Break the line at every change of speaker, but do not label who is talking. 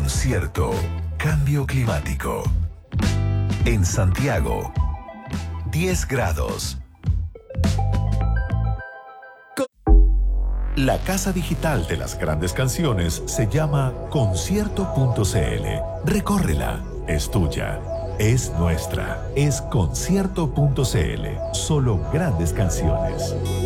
Concierto Cambio Climático. En Santiago, 10 grados. La casa digital de las grandes canciones se llama concierto.cl. Recórrela, es tuya, es nuestra, es concierto.cl. Solo grandes canciones.